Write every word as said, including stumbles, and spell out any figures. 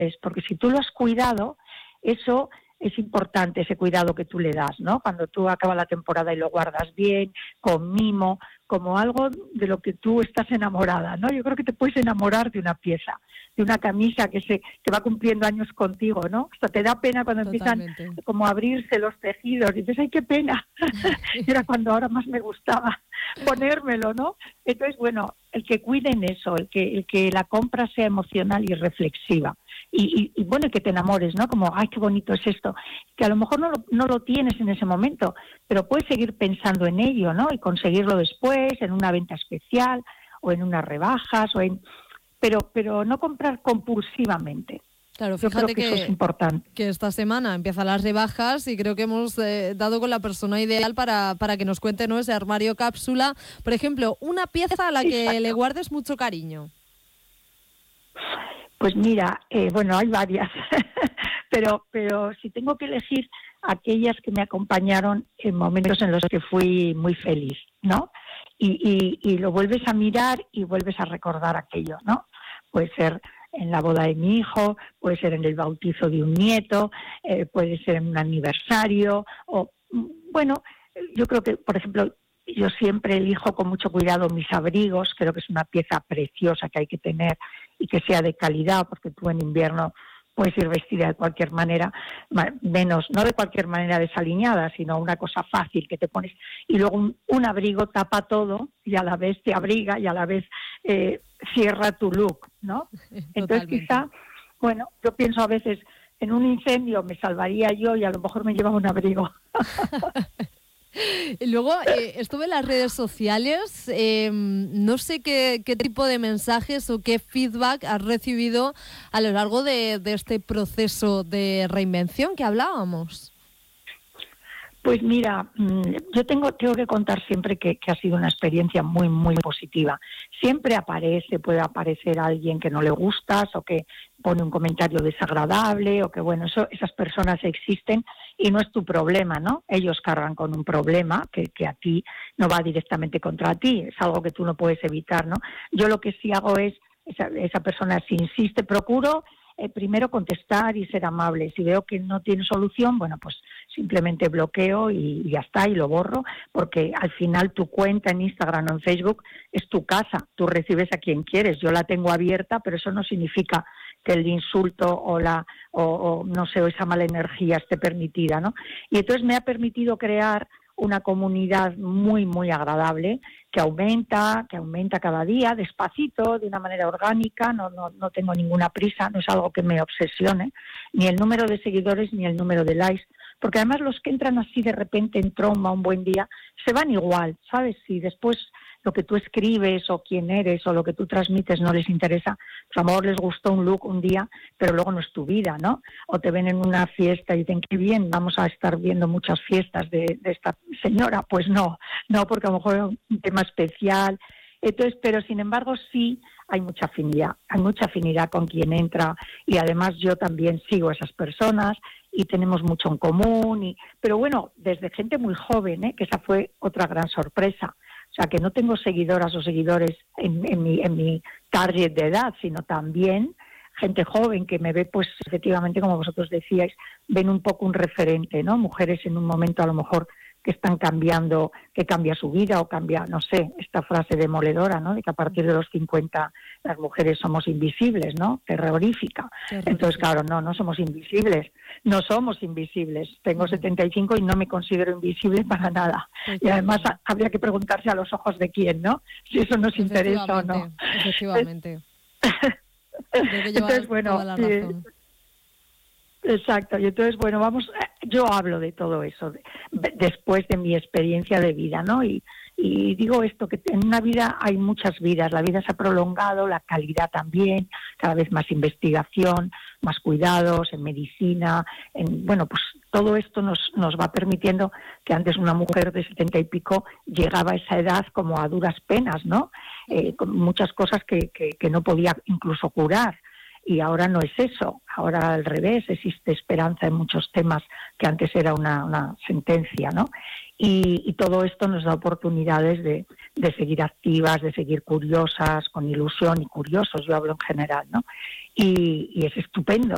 porque si tú lo has cuidado, eso es importante, ese cuidado que tú le das, ¿no? Cuando tú acabas la temporada y lo guardas bien, con mimo, como algo de lo que tú estás enamorada, ¿no? Yo creo que te puedes enamorar de una pieza, de una camisa que se que va cumpliendo años contigo, ¿no? Hasta te da pena cuando Totalmente. empiezan como a abrirse los tejidos y dices, ¡ay, qué pena! Y era cuando ahora más me gustaba ponérmelo, ¿no? Entonces, bueno, el que cuiden eso, el que el que la compra sea emocional y reflexiva. Y, y, y bueno, que te enamores, ¿no? Como, ¡ay, qué bonito es esto! Que a lo mejor no lo, no lo tienes en ese momento, pero puedes seguir pensando en ello, ¿no? Y conseguirlo después, en una venta especial, o en unas rebajas, o en... Pero, pero no comprar compulsivamente. Claro, Yo fíjate creo que, que, eso es importante. que esta semana empiezan las rebajas y creo que hemos eh, dado con la persona ideal para, para que nos cuente, ¿no?, ese armario cápsula. Por ejemplo, una pieza a la que Exacto. le guardes mucho cariño. Pues mira, eh, bueno, hay varias, pero, pero si tengo que elegir aquellas que me acompañaron en momentos en los que fui muy feliz, ¿no? Y, y, y lo vuelves a mirar y vuelves a recordar aquello, ¿no? Puede ser en la boda de mi hijo, puede ser en el bautizo de un nieto, eh, puede ser en un aniversario, o bueno, yo creo que, por ejemplo, yo siempre elijo con mucho cuidado mis abrigos, creo que es una pieza preciosa que hay que tener y que sea de calidad, porque tú en invierno puedes ir vestida de cualquier manera, menos, no de cualquier manera desaliñada, sino una cosa fácil que te pones, y luego un, un abrigo tapa todo y a la vez te abriga y a la vez eh, cierra tu look, ¿no? Entonces quizá, bueno, yo pienso a veces, en un incendio me salvaría yo y a lo mejor me llevaba un abrigo. Y luego eh, estuve en las redes sociales, eh, no sé qué, qué tipo de mensajes o qué feedback has recibido a lo largo de, de este proceso de reinvención que hablábamos. Pues mira, yo tengo, tengo que contar siempre que, que ha sido una experiencia muy, muy positiva. Siempre aparece, puede aparecer alguien que no le gustas o que pone un comentario desagradable o que, bueno, eso, esas personas existen y no es tu problema, ¿no? Ellos cargan con un problema que, que a ti no va directamente contra ti, es algo que tú no puedes evitar, ¿no? Yo lo que sí hago es, esa, esa persona si insiste, procuro Eh, primero contestar y ser amable. Si veo que no tiene solución, bueno, pues simplemente bloqueo y, y ya está, y lo borro, porque al final tu cuenta en Instagram o en Facebook es tu casa, tú recibes a quien quieres. Yo la tengo abierta, pero eso no significa que el insulto o la o, o no sé, o esa mala energía esté permitida, ¿no? Y entonces me ha permitido crear una comunidad muy, muy agradable, que aumenta, que aumenta cada día, despacito, de una manera orgánica, no, no, no tengo ninguna prisa, no es algo que me obsesione, ni el número de seguidores ni el número de likes, porque además los que entran así de repente en tromba un buen día, se van igual, ¿sabes? Si después lo que tú escribes o quién eres o lo que tú transmites no les interesa, pues a lo mejor les gustó un look un día, pero luego no es tu vida, ¿no? O te ven en una fiesta y dicen, qué bien, vamos a estar viendo muchas fiestas de, de esta señora. Pues no, no, porque a lo mejor es un tema especial. Entonces, pero sin embargo sí hay mucha afinidad, hay mucha afinidad con quien entra y además yo también sigo a esas personas y tenemos mucho en común, y, pero bueno, desde gente muy joven, ¿eh? Que esa fue otra gran sorpresa. O sea, que no tengo seguidoras o seguidores en, en, mi, en mi target de edad, sino también gente joven que me ve, pues efectivamente, como vosotros decíais, ven un poco un referente, ¿no? Mujeres en un momento a lo mejor que están cambiando, que cambia su vida o cambia, no sé, esta frase demoledora, ¿no? De que a partir de los cincuenta las mujeres somos invisibles, ¿no? Terrorífica. Terrorífica. Entonces, claro, no, no somos invisibles, no somos invisibles. Tengo setenta y cinco y no me considero invisible para nada. Y además a, habría que preguntarse a los ojos de quién, ¿no? Si eso nos interesa o no. Efectivamente. Entonces, bueno, toda la razón. Exacto, y entonces, bueno, vamos, yo hablo de todo eso de, de, después de mi experiencia de vida, ¿no? Y, y digo esto, que en una vida hay muchas vidas, la vida se ha prolongado, la calidad también, cada vez más investigación, más cuidados en medicina, en, bueno, pues todo esto nos, nos va permitiendo que antes una mujer de setenta y pico llegaba a esa edad como a duras penas, ¿no? Eh, con muchas cosas que, que, que no podía incluso curar. Y ahora no es eso, ahora al revés, existe esperanza en muchos temas que antes era una, una sentencia, ¿no? Y, y todo esto nos da oportunidades de, de seguir activas, de seguir curiosas, con ilusión y curiosos, yo hablo en general, ¿no? Y, y es estupendo,